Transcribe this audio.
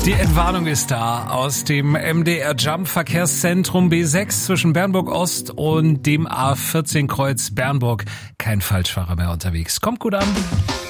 Die Entwarnung ist da aus dem MDR Jump Verkehrszentrum B6 zwischen Bernburg Ost und dem A14 Kreuz Bernburg. Kein Falschfahrer mehr unterwegs. Kommt gut an.